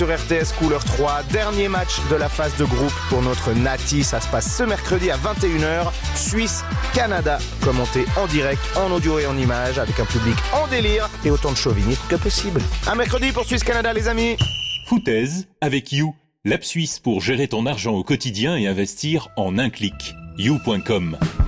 Sur RTS Couleur 3, dernier match de la phase de groupe pour notre Nati. Ça se passe ce mercredi à 21h. Suisse-Canada, commenté en direct, en audio et en images, avec un public en délire et autant de chauvinisme que possible. À mercredi pour Suisse-Canada, les amis. Foutaise avec You, l'app suisse pour gérer ton argent au quotidien et investir en un clic. You.com